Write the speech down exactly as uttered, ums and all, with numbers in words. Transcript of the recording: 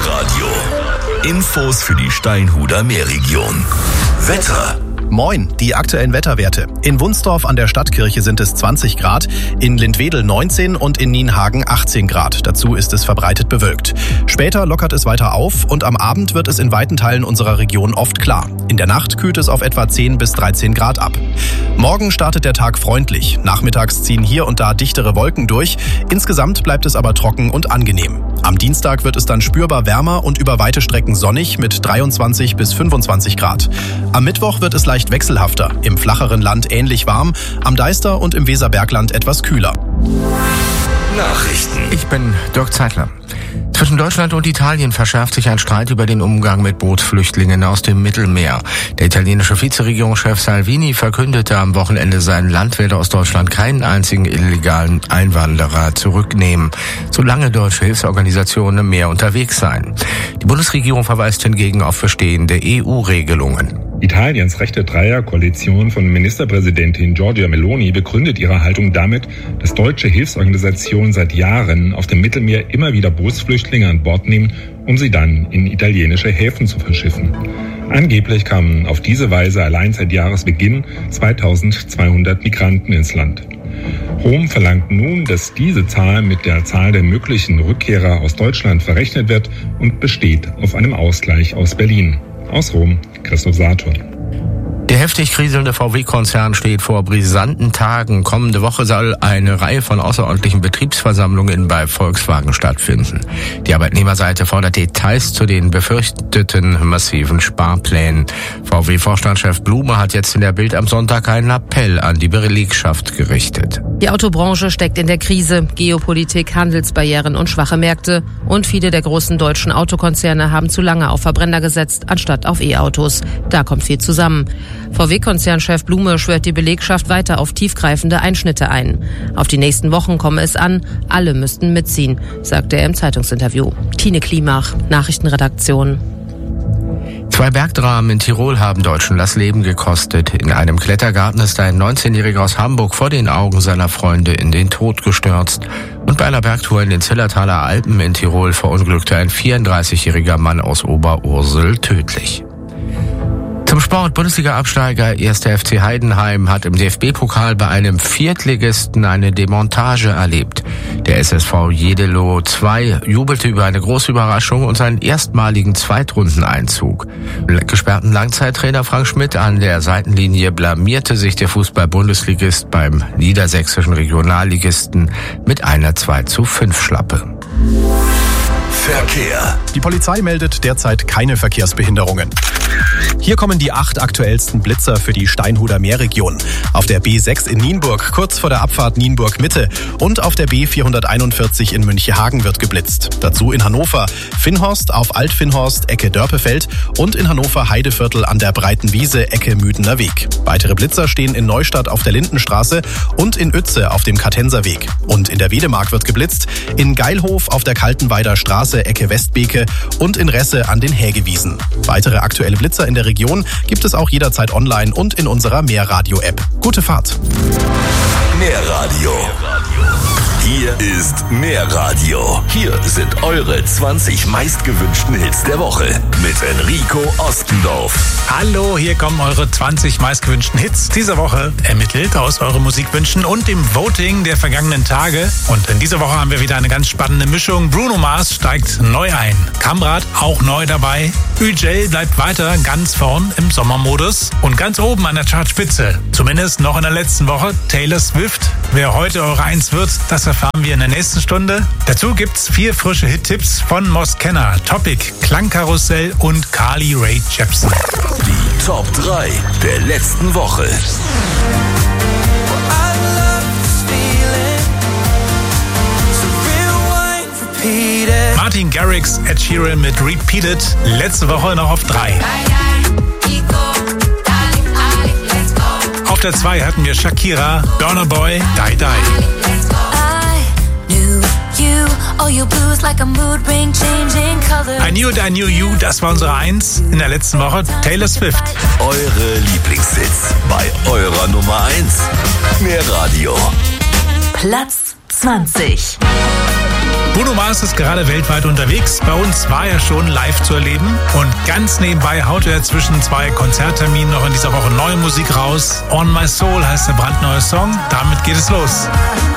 Meerradio. Infos für die Steinhuder Meerregion. Wetter. Moin, die aktuellen Wetterwerte. In Wunsdorf an der Stadtkirche sind es zwanzig Grad, in Lindwedel neunzehn und in Nienhagen achtzehn Grad. Dazu ist es verbreitet bewölkt. Später lockert es weiter auf und am Abend wird es in weiten Teilen unserer Region oft klar. In der Nacht kühlt es auf etwa zehn bis dreizehn Grad ab. Morgen startet der Tag freundlich. Nachmittags ziehen hier und da dichtere Wolken durch. Insgesamt bleibt es aber trocken und angenehm. Am Dienstag wird es dann spürbar wärmer und über weite Strecken sonnig mit dreiundzwanzig bis fünfundzwanzig Grad. Am Mittwoch wird es leicht wechselhafter, im flacheren Land ähnlich warm, am Deister und im Weserbergland etwas kühler. Nachrichten. Ich bin Dirk Zeitler. Zwischen Deutschland und Italien verschärft sich ein Streit über den Umgang mit Bootsflüchtlingen aus dem Mittelmeer. Der italienische Vizeregierungschef Salvini verkündete am Wochenende, sein Land werde aus Deutschland keinen einzigen illegalen Einwanderer zurücknehmen, solange deutsche Hilfsorganisationen im Meer unterwegs seien. Die Bundesregierung verweist hingegen auf bestehende E U-Regelungen. Italiens rechte Dreierkoalition von Ministerpräsidentin Giorgia Meloni begründet ihre Haltung damit, dass deutsche Hilfsorganisationen seit Jahren auf dem Mittelmeer immer wieder Bootsflüchtlinge an Bord nehmen, um sie dann in italienische Häfen zu verschiffen. Angeblich kamen auf diese Weise allein seit Jahresbeginn zweitausendzweihundert Migranten ins Land. Rom verlangt nun, dass diese Zahl mit der Zahl der möglichen Rückkehrer aus Deutschland verrechnet wird und besteht auf einem Ausgleich aus Berlin. Aus Rom, Christoph Sator. Der heftig kriselnde V W-Konzern steht vor brisanten Tagen. Kommende Woche soll eine Reihe von außerordentlichen Betriebsversammlungen bei Volkswagen stattfinden. Die Arbeitnehmerseite fordert Details zu den befürchteten massiven Sparplänen. V W-Vorstandschef Blume hat jetzt in der Bild am Sonntag einen Appell an die Belegschaft gerichtet. Die Autobranche steckt in der Krise. Geopolitik, Handelsbarrieren und schwache Märkte. Und viele der großen deutschen Autokonzerne haben zu lange auf Verbrenner gesetzt, anstatt auf E-Autos. Da kommt viel zusammen. V W-Konzernchef Blume schwört die Belegschaft weiter auf tiefgreifende Einschnitte ein. Auf die nächsten Wochen komme es an, alle müssten mitziehen, sagte er im Zeitungsinterview. Tine Klimach, Nachrichtenredaktion. Zwei Bergdramen in Tirol haben Deutschen das Leben gekostet. In einem Klettergarten ist ein neunzehnjähriger aus Hamburg vor den Augen seiner Freunde in den Tod gestürzt. Und bei einer Bergtour in den Zillertaler Alpen in Tirol verunglückte ein vierunddreißigjähriger Mann aus Oberursel tödlich. Zum Sport: Bundesliga-Absteiger erster F C Heidenheim hat im D F B-Pokal bei einem Viertligisten eine Demontage erlebt. Der S S V Jedelo zwei jubelte über eine große Überraschung und seinen erstmaligen Zweitrundeneinzug. Gesperrten Langzeittrainer Frank Schmidt an der Seitenlinie blamierte sich der Fußball-Bundesligist beim niedersächsischen Regionalligisten mit einer zwei zu fünf Schlappe. Verkehr. Die Polizei meldet derzeit keine Verkehrsbehinderungen. Hier kommen die acht aktuellsten Blitzer für die Steinhuder Meerregion. Auf der B sechs in Nienburg, kurz vor der Abfahrt Nienburg-Mitte, und auf der B vierhunderteinundvierzig in Münchehagen wird geblitzt. Dazu in Hannover Finnhorst auf Alt-Finnhorst, Ecke Dörpefeld, und in Hannover Heideviertel an der Breiten Wiese, Ecke Müdener Weg. Weitere Blitzer stehen in Neustadt auf der Lindenstraße und in Uetze auf dem Kartenser Weg. Und in der Wedemark wird geblitzt, in Geilhof auf der Kaltenweider Straße, Ecke Westbeke, und in Resse an den Hägewiesen. Weitere aktuelle Blitzer in der Region gibt es auch jederzeit online und in unserer Meerradio-App. Gute Fahrt! Meerradio. Hier ist Meerradio. Hier sind eure zwanzig meistgewünschten Hits der Woche mit Enrico Ostendorf. Hallo, hier kommen eure zwanzig meistgewünschten Hits dieser Woche, ermittelt aus euren Musikwünschen und dem Voting der vergangenen Tage. Und in dieser Woche haben wir wieder eine ganz spannende Mischung. Bruno Mars steigt neu ein. Kamrat auch neu dabei. Ü-Gel bleibt weiter ganz vorn im Sommermodus. Und ganz oben an der Chartspitze, zumindest noch in der letzten Woche, Taylor Swift. Wer heute eure Eins wird, das erfahren wir in der nächsten Stunde. Dazu gibt's vier frische Hit-Tipps von Moss Kenner, Topic, Klangkarussell und Carly Rae Jepsen. Die Top drei der letzten Woche. Martin Garrix, Ed Sheeran mit Repeated, letzte Woche noch auf drei. Auf der zwei hatten wir Shakira, Burna Boy, Die Die. I Knew It, I Knew You, das war unsere Eins in der letzten Woche. Taylor Swift. Eure Lieblingshits bei eurer Nummer eins. Meerradio. Platz zwanzig. Bruno Mars ist gerade weltweit unterwegs. Bei uns war er schon live zu erleben. Und ganz nebenbei haut er zwischen zwei Konzertterminen noch in dieser Woche neue Musik raus. On My Soul heißt der brandneue Song. Damit geht es los.